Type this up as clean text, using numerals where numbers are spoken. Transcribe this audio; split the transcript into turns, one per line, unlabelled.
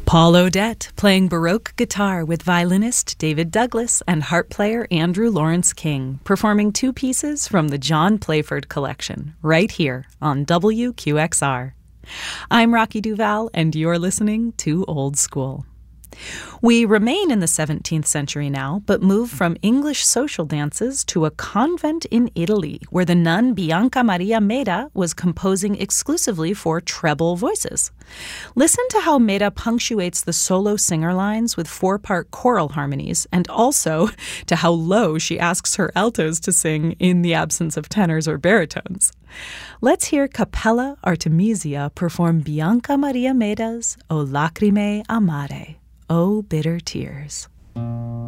Paul Odette playing Baroque guitar with violinist David Douglas and harp player Andrew Lawrence King, performing two pieces from the John Playford collection, right here on WQXR. I'm Rocky Duval, and you're listening to Old School. We remain in the 17th century now, but move from English social dances to a convent in Italy, where the nun Bianca Maria Meda was composing exclusively for treble voices. Listen to how Meda punctuates the solo singer lines with four-part choral harmonies, and also to how low she asks her altos to sing in the absence of tenors or baritones. Let's hear Cappella Artemisia perform Bianca Maria Meda's O Lacrime Amare, O Bitter Tears.